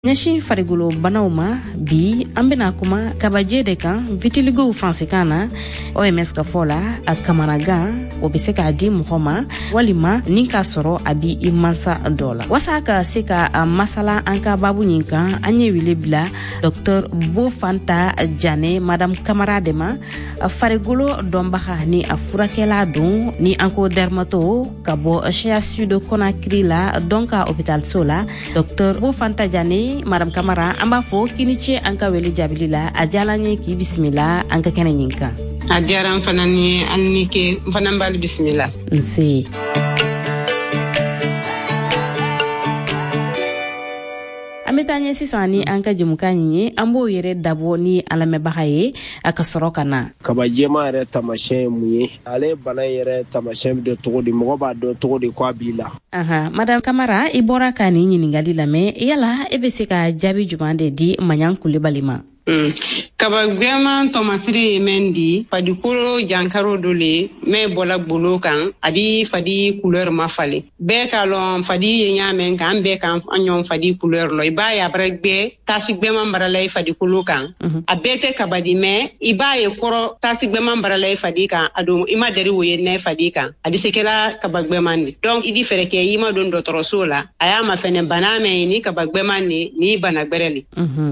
Nyashi farigulo banauma bi ambena kuma kabaje de kan vitiligo fransikana OMS ka fola akamaraga obiseka di muhoma walima ninka soro abi imansa dola wasaka seka masala anka babu nyinka anye wile bila Dr. Bofanta Jane Madame Kamaradema farigulo dombaha ni afurakela don ni anko dermato kabo Cheikh Sud Conakry la donka hôpital Sola Dr. Bofanta Jane Madame Kamara amba fo kiniche anka weli jabilila ajalanye ki bismillah anka kene nyinka ajaran fanani annike fanambal bismillah nsi ametanye sisani anka jumukanye ambo yere dabo ni alame bahaye akasorokana kabajema yere tamashe muye ale bana yere tamashe de togodi mogoba do togodi kwa bila Madame Kamara ibora kani nyiningali lame yala ebeseka jabi jumande di manyan kulibalima kabagwema tomasiri mendi padikolo jankaro dole me bola bolo kan adi fadi couleur mafale be kalon fadi yenya men kan be kan anyon fadi couleur lo iba ya bregbe tasigwema mbaralay fadi kolo kan abete kabadi me iba ye koro tasigwema mbaralay fadi kan ado ima dari woye ne fadi kan adi sekela kabagwema ni donc idi fereke yima don dotoro sola aya ma fene baname ni kabagwema ni banagbereli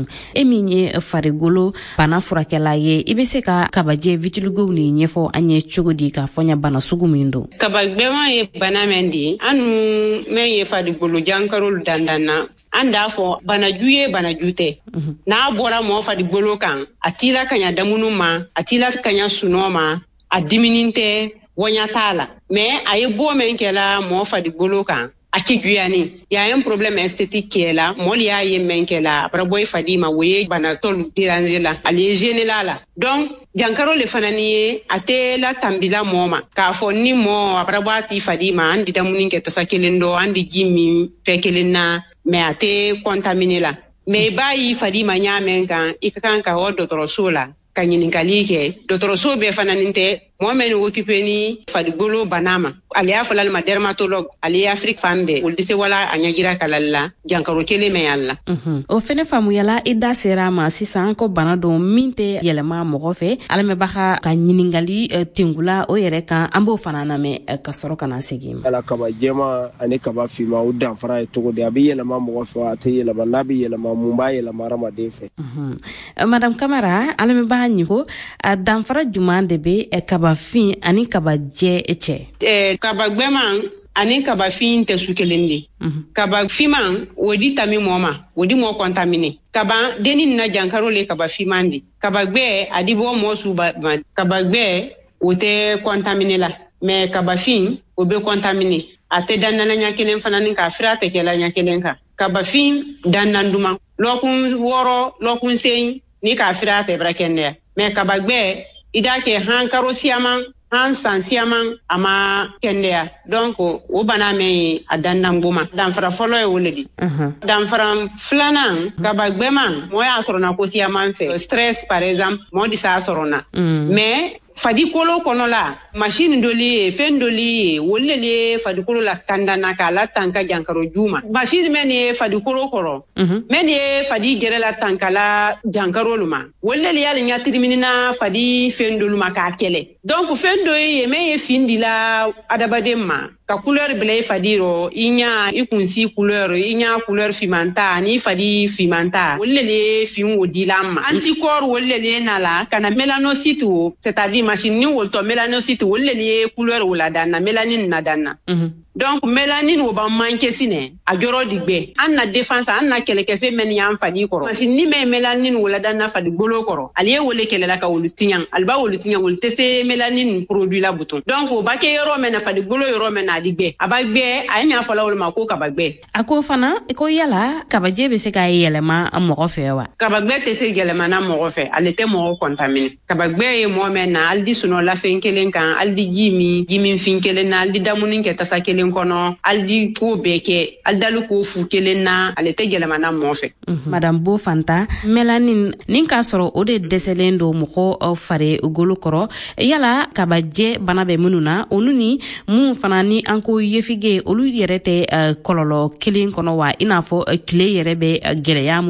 eminye farigolo bana furakela ye ibeseka kabaje vitiligo ni nyefo anye chugudi ka fonya bana sugumindo kabagbema ye bana mendi anu me ye farigolo jankarol dandana anda fo bana juye bana jute na bora mo farigolo kan atila kanya damunuma atila kanya sunoma adimininte wonya tala me aye bo men kela mo farigolo kan akiguyani ya un problème esthétique qui est là moli ya yemenkela braboy fadima woye bana tolu tirangela ali générala donc jankaro le fanani ate la tambila moma ka fonni mo brabati fadima andi damuninke tasakelendo andi jimi fekelena me ate contaminé la me bayi fadima nyamenka ikakanka o docteur sola kanyininkalike docteur sobe fananinte momen occupé ni fadigolo banama ali afalal ma dermatologue ali Afrique fambe uldise wala anyagira kalalla jankaro kele me yalla o fene famu yala ida serama sisan ko banado minte yelema mogofe alame baxa ka nyiningali tingula o yere kan ambo fanana me ka soro kana segim ala kaba jema ani kaba fima o dan fara to de abi yelema mogofe ate yelema nabi yelema mumba yelema rama defe Madame Kamara alame ba nyiko dan fara jumande be kaba fin ani kaba je eche kaba gbema ani kaba fin te sukelendi kaba fiman wodi tami moma wodi mo contaminé kaba denin na jankaro le kaba fimandi kaba gbe adibo mo suba kaba gbe wote contaminé la mais kaba fin obe contaminé ate danana nyakelen fanani ka frate kela nyakelen ka kaba fin dananduma lokun woro lokun sein ni ka frate brakende mais kaba gbe idake hankaro siaman han sansiaman ama kendea donc o bana me adanna ngoma dan fara folo e woledi dan fara flanan kabagbema mo ya sorona ko siaman fe stress par exemple mo di sa sorona mais fadi kolo kono la machine doli fen doli wollele fadi kolo la kandana kala tanka jankaro juma machine meni fadi kolo koro meni fadi gere la tanka la jankaro luma wollele yali nyatiriminina fadi fen doluma ka kele donc fen do ye me findi la adabademma ka couleur bleu fadiro inya ikunsi couleur fimanta ni fadi fimanta wollele fin wodilama anticorps wollele nala kana mélanocyte c'est-à-dire machine ni wolto mélanocyte wollele couleur wala danna mélanine na danna donc mélanine wo ba manke sine a joro digbe anna défense anna keleke fe men yam fadi koro machine ni me mélanine wala danna fadi bolo koro aliye wole kelela ka wolutinyan alba wolutinyan woltese mélanine produit la bouton donc o ba ke yoro men fadi bolo yoro men adigbe abagbe anya fala wol mako kabagbe ako fana ko yala kabaje be se ka yelema mo fewa kabagbe te se yelema na mo fe alete mo contaminé kabagbe mo men na aldi suno la fenkelen kan aldi jimi finkelen na aldi damunin ke tasakelen kelen kɔnɔ aldi ko bɛɛ kɛ aldalu ko fu kelen na ale tɛ yɛlɛmana mɔ fɛ. Madame Bo Fanta, Melanin nin k'a sɔrɔ o de dɛsɛlen don mɔgɔ fare golo kɔrɔ yala kabajɛ bana bɛ minnu na olu ni mun fana ni an ko yefige olu yɛrɛ tɛ kɔlɔlɔ kelen kɔnɔ wa i n'a fɔ tile yɛrɛ bɛ gɛlɛya